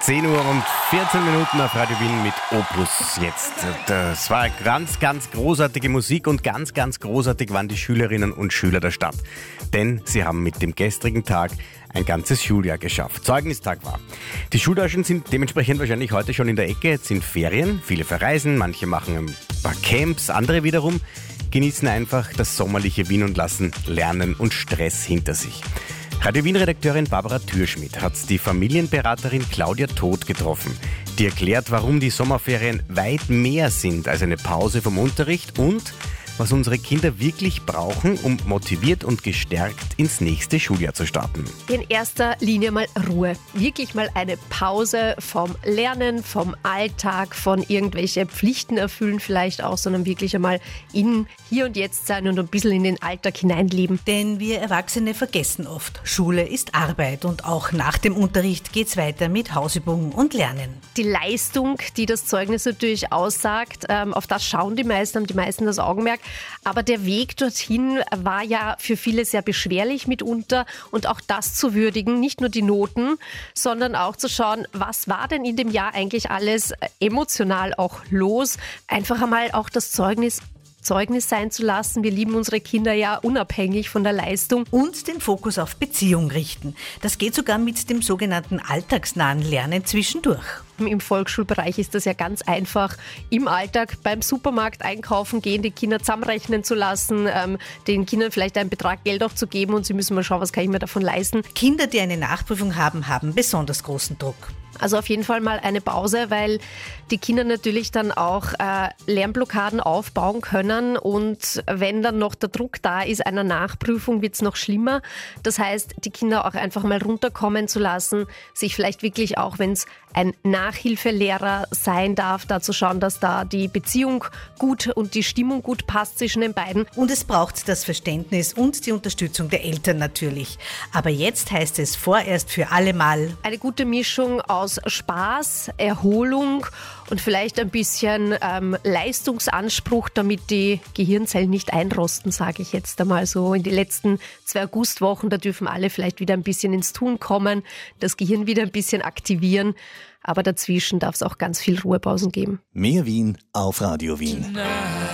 10 Uhr und 14 Minuten auf Radio Wien mit Opus jetzt. Das war ganz, ganz großartige Musik und ganz, ganz großartig waren die Schülerinnen und Schüler der Stadt. Denn sie haben mit dem gestrigen Tag ein ganzes Schuljahr geschafft. Zeugnistag war. Die Schultaschen sind dementsprechend wahrscheinlich heute schon in der Ecke. Jetzt sind Ferien, viele verreisen, manche machen ein paar Camps, andere wiederum genießen einfach das sommerliche Wien und lassen Lernen und Stress hinter sich. Radio Wien-Redakteurin Barbara Thürschmidt hat die Familienberaterin Claudia Todt getroffen. Die erklärt, warum die Sommerferien weit mehr sind als eine Pause vom Unterricht und was unsere Kinder wirklich brauchen, um motiviert und gestärkt ins nächste Schuljahr zu starten. In erster Linie mal Ruhe. Wirklich mal eine Pause vom Lernen, vom Alltag, von irgendwelche Pflichten erfüllen vielleicht auch, sondern wirklich einmal in Hier und Jetzt sein und ein bisschen in den Alltag hineinleben. Denn wir Erwachsene vergessen oft, Schule ist Arbeit und auch nach dem Unterricht geht's weiter mit Hausübungen und Lernen. Die Leistung, die das Zeugnis natürlich aussagt, auf das schauen die meisten, haben die meisten das Augenmerk. Aber der Weg dorthin war ja für viele sehr beschwerlich mitunter und auch das zu würdigen, nicht nur die Noten, sondern auch zu schauen, was war denn in dem Jahr eigentlich alles emotional auch los. Einfach einmal auch das Zeugnis sein zu lassen. Wir lieben unsere Kinder ja unabhängig von der Leistung. Und den Fokus auf Beziehung richten. Das geht sogar mit dem sogenannten alltagsnahen Lernen zwischendurch. Im Volksschulbereich ist das ja ganz einfach, im Alltag beim Supermarkt einkaufen gehen, die Kinder zusammenrechnen zu lassen, den Kindern vielleicht einen Betrag Geld auch zu geben und sie müssen mal schauen, was kann ich mir davon leisten. Kinder, die eine Nachprüfung haben, haben besonders großen Druck. Also auf jeden Fall mal eine Pause, weil die Kinder natürlich dann auch Lernblockaden aufbauen können und wenn dann noch der Druck da ist einer Nachprüfung, wird es noch schlimmer. Das heißt, die Kinder auch einfach mal runterkommen zu lassen, sich vielleicht wirklich auch, wenn es ein Nachhilfelehrer sein darf, da zu schauen, dass da die Beziehung gut und die Stimmung gut passt zwischen den beiden. Und es braucht das Verständnis und die Unterstützung der Eltern natürlich. Aber jetzt heißt es vorerst für alle mal eine gute Mischung aus Spaß, Erholung und vielleicht ein bisschen Leistungsanspruch, damit die Gehirnzellen nicht einrosten, sage ich jetzt einmal so. In die letzten 2 Augustwochen, da dürfen alle vielleicht wieder ein bisschen ins Tun kommen, das Gehirn wieder ein bisschen aktivieren. Aber dazwischen darf es auch ganz viel Ruhepausen geben. Mehr Wien auf Radio Wien.